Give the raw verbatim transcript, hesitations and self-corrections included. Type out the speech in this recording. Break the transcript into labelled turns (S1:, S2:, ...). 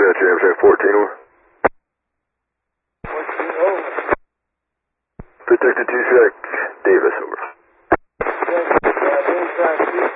S1: got you, Amtrak fourteen, over.
S2: fourteen, over.
S1: Protected two track, Davis, over.
S2: Yes, uh, Davis, uh,